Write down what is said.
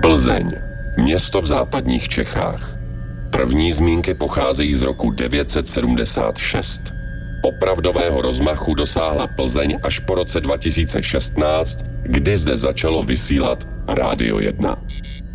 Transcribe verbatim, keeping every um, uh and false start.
Plzeň, město v západních Čechách. První zmínky pocházejí z roku devět set sedmdesát šest. Opravdového rozmachu dosáhla Plzeň až po roce dva tisíce šestnáct, kdy zde začalo vysílat Rádio jedna.